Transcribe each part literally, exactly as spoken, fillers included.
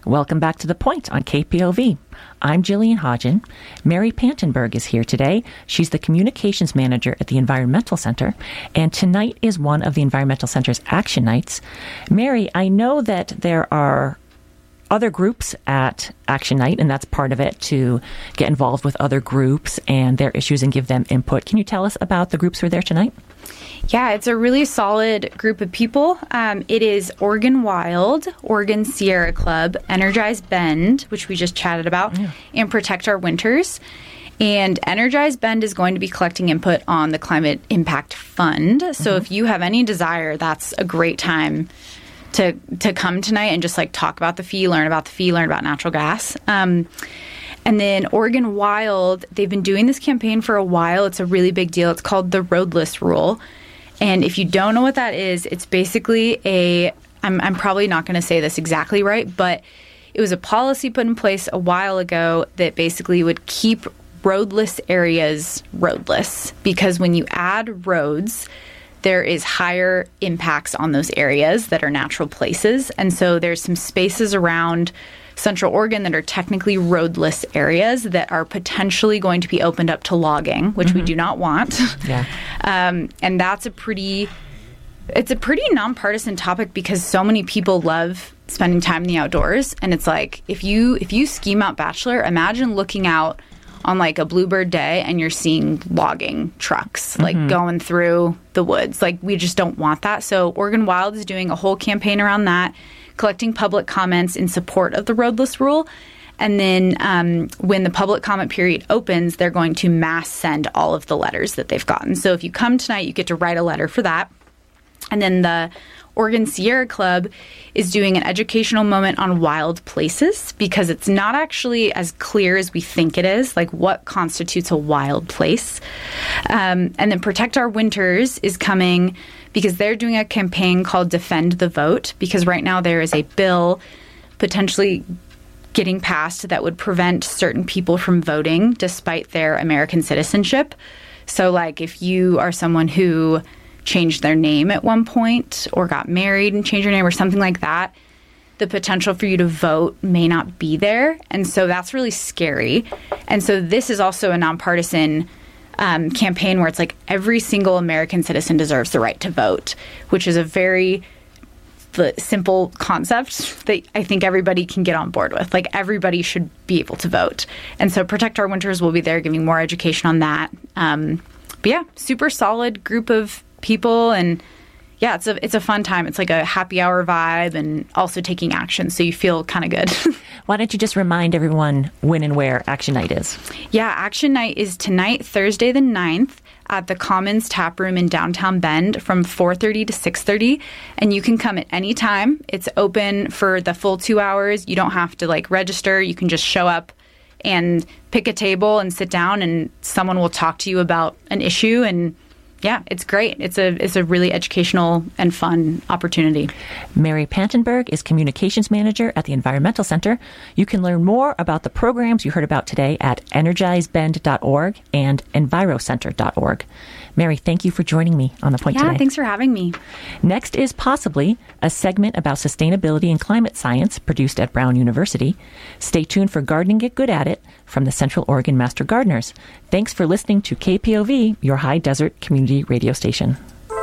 Welcome back to The Point on K P O V. I'm Jillian Hodgen. Mary Pantenberg is here today. She's the communications manager at the Environmental Center, and tonight is one of the Environmental Center's action nights. Mary, I know that there are other groups at Action Night, and that's part of it, to get involved with other groups and their issues and give them input. Can you tell us about the groups who are there tonight? Yeah, it's a really solid group of people. Um, it is Oregon Wild, Oregon Sierra Club, Energize Bend, which we just chatted about, yeah. and Protect Our Winters. And Energize Bend is going to be collecting input on the Climate Impact Fund. Mm-hmm. So if you have any desire, that's a great time to to come tonight and just like talk about the fee, learn about the fee, learn about natural gas. Um, and then Oregon Wild, they've been doing this campaign for a while. It's a really big deal. It's called the Roadless Rule. And if you don't know what that is, it's basically a, I'm, I'm probably not going to say this exactly right, but it was a policy put in place a while ago that basically would keep roadless areas roadless, because when you add roads, there is higher impacts on those areas that are natural places. And so there's some spaces around Central Oregon that are technically roadless areas that are potentially going to be opened up to logging, which mm-hmm. we do not want. Yeah. um, and that's a pretty, it's a pretty nonpartisan topic because so many people love spending time in the outdoors. And it's like, if you if you ski Mount Bachelor, imagine looking out on like a bluebird day and you're seeing logging trucks like mm-hmm. going through the woods. Like, we just don't want that. So Oregon Wild is doing a whole campaign around that, collecting public comments in support of the roadless rule. And then um, when the public comment period opens, they're going to mass send all of the letters that they've gotten. So if you come tonight, you get to write a letter for that. And then the Oregon Sierra Club is doing an educational moment on wild places, because it's not actually as clear as we think it is, like what constitutes a wild place. Um, and then Protect Our Winters is coming because they're doing a campaign called Defend the Vote, because right now there is a bill potentially getting passed that would prevent certain people from voting despite their American citizenship. So like if you are someone who changed their name at one point or got married and changed your name or something like that, the potential for you to vote may not be there. And so that's really scary. And so this is also a nonpartisan um, campaign where it's like every single American citizen deserves the right to vote, which is a very the simple concept that I think everybody can get on board with. Like, everybody should be able to vote. And so Protect Our Winters will be there giving more education on that. Um, but yeah, super solid group of people, and yeah, it's a it's a fun time. It's like a happy hour vibe and also taking action, so you feel kind of good. Why don't you just remind everyone when and where Action Night is? Yeah, Action Night is tonight, Thursday the ninth, at the Commons Tap Room in downtown Bend from four thirty to six thirty, and you can come at any time. It's open for the full two hours. You don't have to like register. You can just show up and pick a table and sit down, and someone will talk to you about an issue. And yeah, it's great. It's a it's a really educational and fun opportunity. Mary Pantenberg is Communications Manager at the Environmental Center. You can learn more about the programs you heard about today at energize bend dot org and envirocenter dot org. Mary, thank you for joining me on The Point yeah, today. Yeah, thanks for having me. Next is Possibly, a segment about sustainability and climate science produced at Brown University. Stay tuned for Gardening Get Good at It from the Central Oregon Master Gardeners. Thanks for listening to K P O V, your high desert community radio station.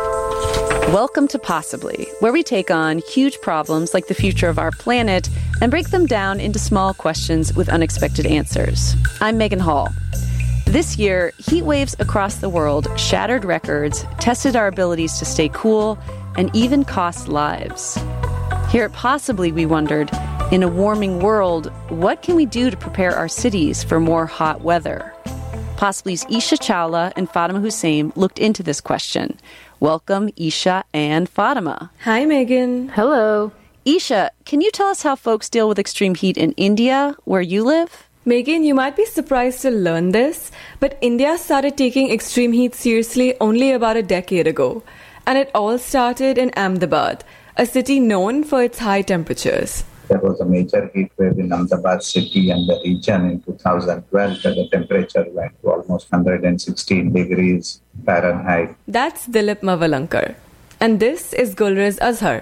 Welcome to Possibly, where we take on huge problems like the future of our planet and break them down into small questions with unexpected answers. I'm Megan Hall. This year, heat waves across the world shattered records, tested our abilities to stay cool, and even cost lives. Here at Possibly, we wondered, in a warming world, what can we do to prepare our cities for more hot weather? Possibly's Isha Chawla and Fatima Hussein looked into this question. Welcome, Isha and Fatima. Hi, Megan. Hello. Isha, can you tell us how folks deal with extreme heat in India, where you live? Megan, you might be surprised to learn this, but India started taking extreme heat seriously only about a decade ago. And it all started in Ahmedabad, a city known for its high temperatures. There was a major heat wave in Ahmedabad city and the region in two thousand twelve, where the temperature went to almost one hundred sixteen degrees Fahrenheit. That's Dilip Mavalankar. And this is Gulriz Azhar.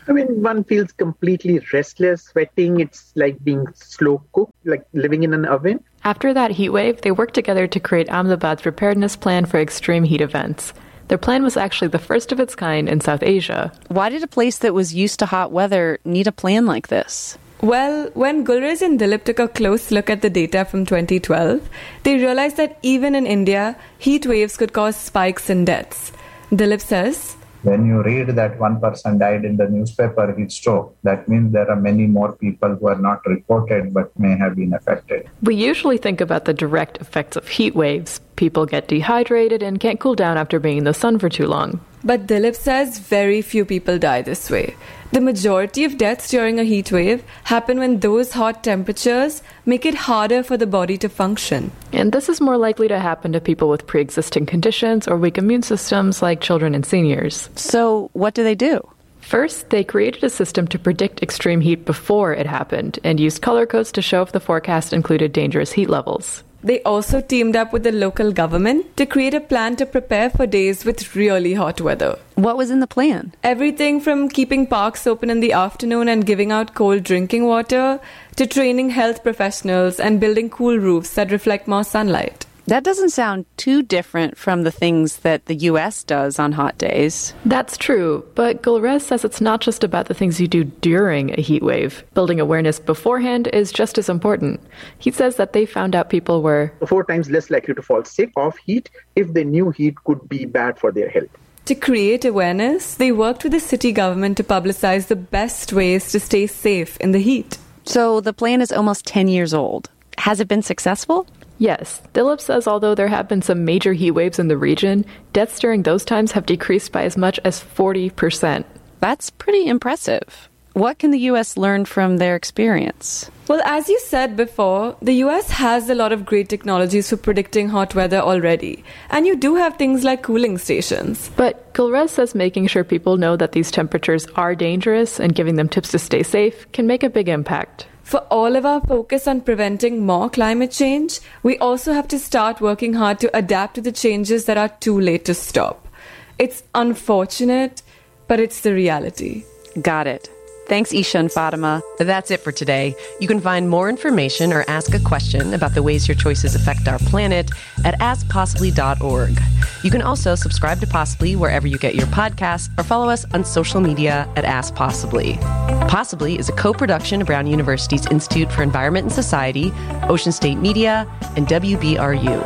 I mean, one feels completely restless, sweating. It's like being slow cooked, like living in an oven. After that heat wave, they worked together to create Ahmedabad's preparedness plan for extreme heat events. Their plan was actually the first of its kind in South Asia. Why did a place that was used to hot weather need a plan like this? Well, when Gulrez and Dilip took a close look at the data from twenty twelve, they realized that even in India, heat waves could cause spikes in deaths. Dilip says, when you read that one person died in the newspaper, heat stroke, that means there are many more people who are not reported but may have been affected. We usually think about the direct effects of heat waves. People get dehydrated and can't cool down after being in the sun for too long. But Dilip says very few people die this way. The majority of deaths during a heat wave happen when those hot temperatures make it harder for the body to function. And this is more likely to happen to people with pre-existing conditions or weak immune systems like children and seniors. So what do they do? First, they created a system to predict extreme heat before it happened and used color codes to show if the forecast included dangerous heat levels. They also teamed up with the local government to create a plan to prepare for days with really hot weather. What was in the plan? Everything from keeping parks open in the afternoon and giving out cold drinking water to training health professionals and building cool roofs that reflect more sunlight. That doesn't sound too different from the things that the U S does on hot days. That's true, but Gulrez says it's not just about the things you do during a heat wave. Building awareness beforehand is just as important. He says that they found out people were Four times less likely to fall sick of heat if they knew heat could be bad for their health. To create awareness, they worked with the city government to publicize the best ways to stay safe in the heat. So the plan is almost ten years old. Has it been successful? Yes. Dilip says although there have been some major heat waves in the region, deaths during those times have decreased by as much as forty percent. That's pretty impressive. What can the U S learn from their experience? Well, as you said before, the U S has a lot of great technologies for predicting hot weather already. And you do have things like cooling stations. But Gulrez says making sure people know that these temperatures are dangerous and giving them tips to stay safe can make a big impact. For all of our focus on preventing more climate change, we also have to start working hard to adapt to the changes that are too late to stop. It's unfortunate, but it's the reality. Got it. Thanks, Isha and Fatima. That's it for today. You can find more information or ask a question about the ways your choices affect our planet at ask possibly dot org. You can also subscribe to Possibly wherever you get your podcasts or follow us on social media at Ask Possibly. Possibly is a co-production of Brown University's Institute for Environment and Society, Ocean State Media, and W B R U.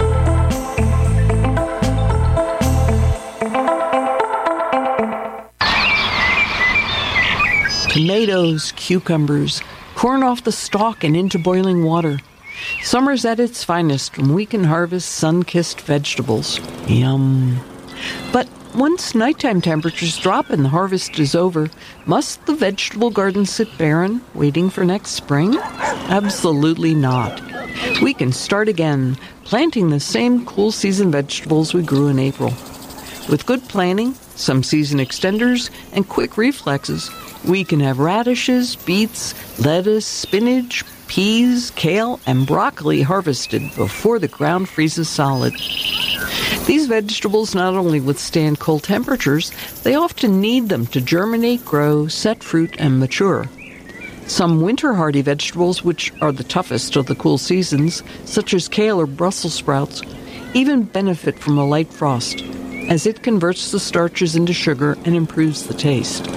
Tomatoes, cucumbers, corn off the stalk and into boiling water. Summer's at its finest when we can harvest sun-kissed vegetables. Yum. But once nighttime temperatures drop and the harvest is over, must the vegetable garden sit barren, waiting for next spring? Absolutely not. We can start again, planting the same cool season vegetables we grew in April. With good planning, some season extenders, and quick reflexes, we can have radishes, beets, lettuce, spinach, peas, kale, and broccoli harvested before the ground freezes solid. These vegetables not only withstand cold temperatures, they often need them to germinate, grow, set fruit, and mature. Some winter-hardy vegetables, which are the toughest of the cool seasons, such as kale or Brussels sprouts, even benefit from a light frost, as it converts the starches into sugar and improves the taste.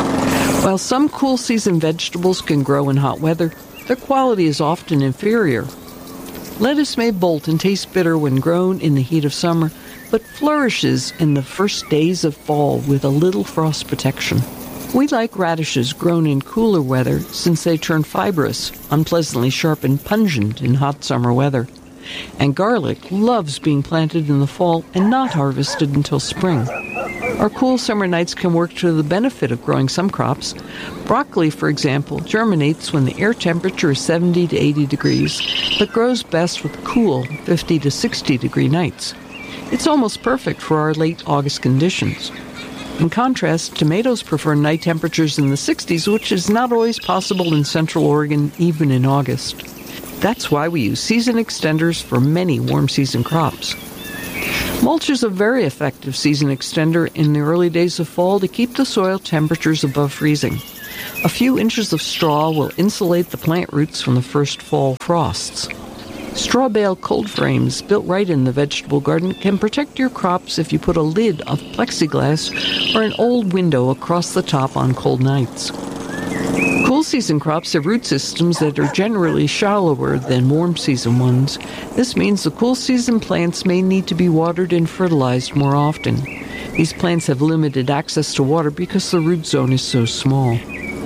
While some cool season vegetables can grow in hot weather, their quality is often inferior. Lettuce may bolt and taste bitter when grown in the heat of summer, but flourishes in the first days of fall with a little frost protection. We like radishes grown in cooler weather since they turn fibrous, unpleasantly sharp and pungent in hot summer weather. And garlic loves being planted in the fall and not harvested until spring. Our cool summer nights can work to the benefit of growing some crops. Broccoli, for example, germinates when the air temperature is seventy to eighty degrees, but grows best with cool fifty to sixty degree nights. It's almost perfect for our late August conditions. In contrast, tomatoes prefer night temperatures in the sixties, which is not always possible in Central Oregon, even in August. That's why we use season extenders for many warm season crops. Mulch is a very effective season extender in the early days of fall to keep the soil temperatures above freezing. A few inches of straw will insulate the plant roots from the first fall frosts. Straw bale cold frames built right in the vegetable garden can protect your crops if you put a lid of plexiglass or an old window across the top on cold nights. Cool season crops have root systems that are generally shallower than warm season ones. This means the cool season plants may need to be watered and fertilized more often. These plants have limited access to water because the root zone is so small.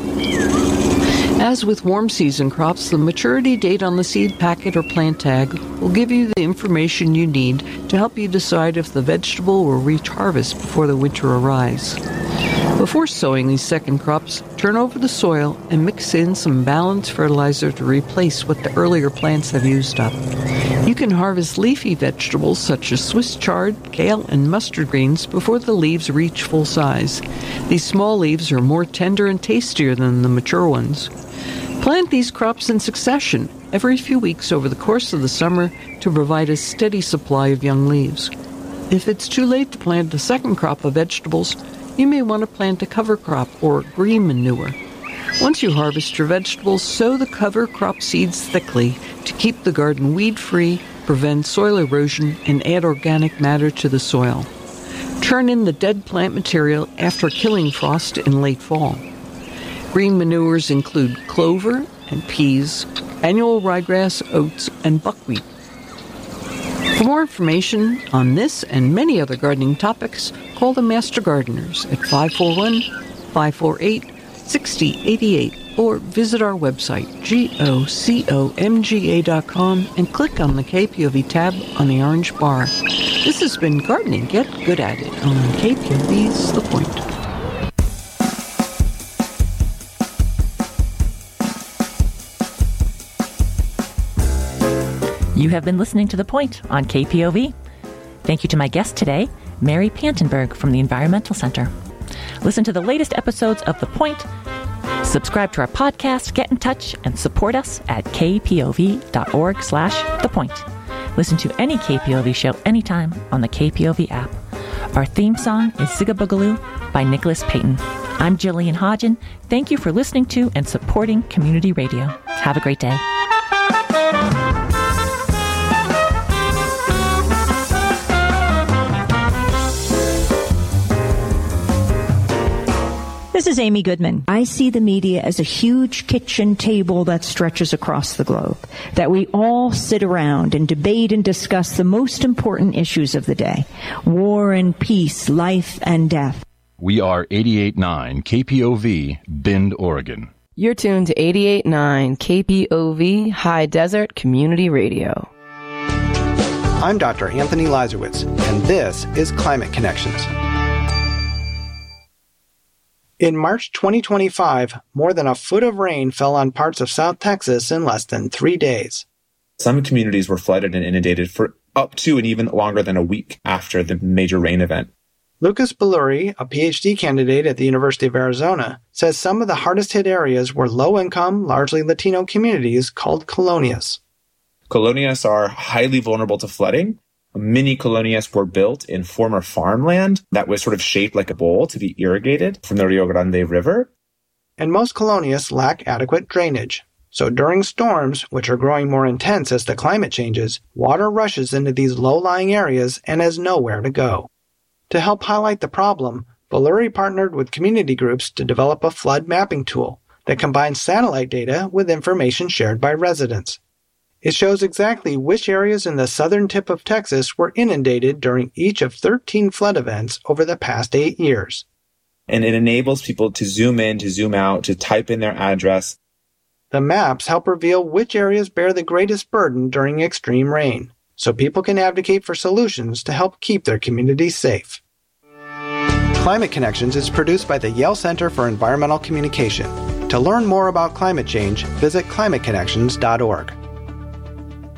As with warm season crops, the maturity date on the seed packet or plant tag will give you the information you need to help you decide if the vegetable will reach harvest before the winter arrives. Before sowing these second crops, turn over the soil and mix in some balanced fertilizer to replace what the earlier plants have used up. You can harvest leafy vegetables such as Swiss chard, kale, and mustard greens before the leaves reach full size. These small leaves are more tender and tastier than the mature ones. Plant these crops in succession every few weeks over the course of the summer to provide a steady supply of young leaves. If it's too late to plant a second crop of vegetables, you may want to plant a cover crop or green manure. Once you harvest your vegetables, sow the cover crop seeds thickly to keep the garden weed-free, prevent soil erosion, and add organic matter to the soil. Turn in the dead plant material after killing frost in late fall. Green manures include clover and peas, annual ryegrass, oats, and buckwheat. For more information on this and many other gardening topics, call the Master Gardeners at five four one, five four eight, six zero eight eight or visit our website, gocomga dot com, and click on the K P O V tab on the orange bar. This has been Gardening Get Good At It on K P O V's The Point. You have been listening to The Point on K P O V. Thank you to my guest today, Mary Pantenberg from the Environmental Center. Listen to the latest episodes of The Point, subscribe to our podcast, get in touch, and support us at kpov.org slash The Point. Listen to any K P O V show anytime on the K P O V app. Our theme song is Zigga Boogaloo by Nicholas Payton. I'm Jillian Hodgen. Thank you for listening to and supporting community radio. Have a great day. This is Amy Goodman. I see the media as a huge kitchen table that stretches across the globe, that we all sit around and debate and discuss the most important issues of the day: war and peace, life and death. We are eighty-eight point nine K P O V, Bend, Oregon. You're tuned to eighty-eight point nine K P O V, High Desert Community Radio. I'm Doctor Anthony Lazarowitz, and this is Climate Connections. In March twenty twenty-five, more than a foot of rain fell on parts of South Texas in less than three days. Some communities were flooded and inundated for up to and even longer than a week after the major rain event. Lucas Belluri, a P H D candidate at the University of Arizona, says some of the hardest-hit areas were low-income, largely Latino communities called colonias. Colonias are highly vulnerable to flooding. Many colonias were built in former farmland that was sort of shaped like a bowl to be irrigated from the Rio Grande River. And most colonias lack adequate drainage. So during storms, which are growing more intense as the climate changes, water rushes into these low-lying areas and has nowhere to go. To help highlight the problem, Belluri partnered with community groups to develop a flood mapping tool that combines satellite data with information shared by residents. It shows exactly which areas in the southern tip of Texas were inundated during each of thirteen flood events over the past eight years. And it enables people to zoom in, to zoom out, to type in their address. The maps help reveal which areas bear the greatest burden during extreme rain, so people can advocate for solutions to help keep their communities safe. Climate Connections is produced by the Yale Center for Environmental Communication. To learn more about climate change, visit climate connections dot org.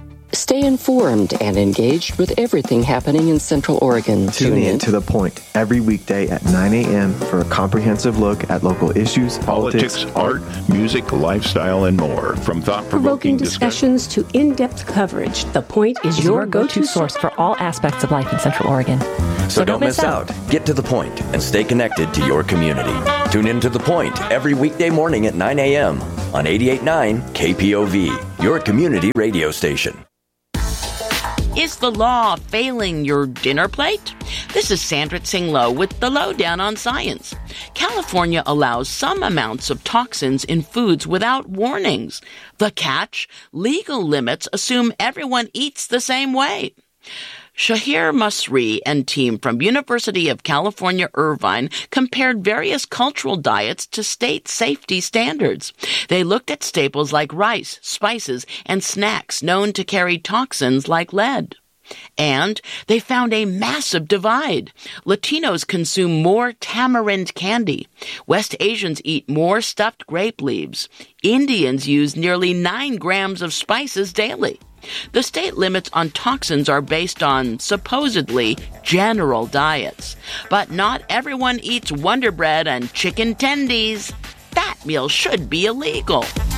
Stay informed and engaged with everything happening in Central Oregon. Tune, Tune in, in to The Point every weekday at nine a.m. for a comprehensive look at local issues, politics, politics art, music, lifestyle, and more. From thought-provoking discussions to in-depth coverage, The Point is, is your, your go-to source for all aspects of life in Central Oregon. So, so don't, don't miss out. out. Get to The Point and stay connected to your community. Tune in to The Point every weekday morning at nine a.m. on eighty-eight point nine K P O V, your community radio station. Is the law failing your dinner plate? This is Sandra Tsing-Loh with the Lowdown on Science. California allows some amounts of toxins in foods without warnings. The catch? Legal limits assume everyone eats the same way. Shahir Masri and team from University of California, Irvine compared various cultural diets to state safety standards. They looked at staples like rice, spices, and snacks known to carry toxins like lead. And they found a massive divide. Latinos consume more tamarind candy. West Asians eat more stuffed grape leaves. Indians use nearly nine grams of spices daily. The state limits on toxins are based on, supposedly, general diets. But not everyone eats Wonder Bread and chicken tendies. That meal should be illegal.